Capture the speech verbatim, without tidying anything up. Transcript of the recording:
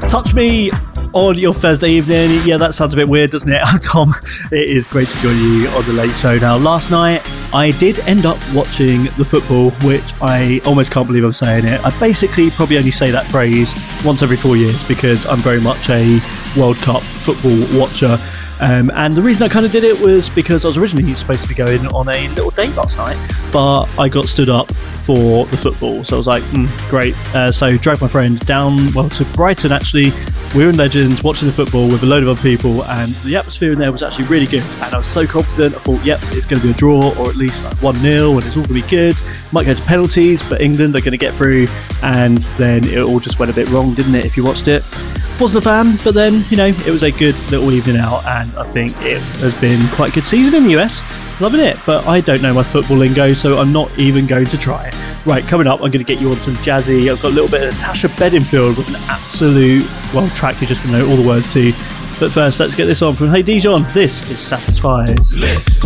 Touch Me on your Thursday evening. Yeah, that sounds a bit weird, doesn't it? I'm Tom. It is great to join you on the Late Show. Now, last night I did end up watching the football, which I almost can't believe I'm saying it. I basically probably only say that phrase once every four years because I'm very much a World Cup football watcher. Um, and the reason I kind of did it was because I was originally supposed to be going on a little date last night, but I got stood up for the football. So I was like, mm, great. Uh, so drove my friend down, well, to Brighton actually. We were in Legends watching the football with a load of other people, and the atmosphere in there was actually really good. And I was so confident. I thought, yep, it's going to be a draw or at least like one nil, and it's all going to be good. Might go to penalties, but England are going to get through. And then it all just went a bit wrong, didn't it, if you watched it? Wasn't a fan, but then, you know, it was a good little evening out, and I think it has been quite a good season in the U S. Loving it, but I don't know my football lingo, so I'm not even going to try. Right, coming up, I'm going to get you on some jazzy. I've got a little bit of Tasha Bedingfield with an absolute, well, track you're just going to know all the words to. But first, let's get this on from Hey Dijon. This is Satisfied. Lift.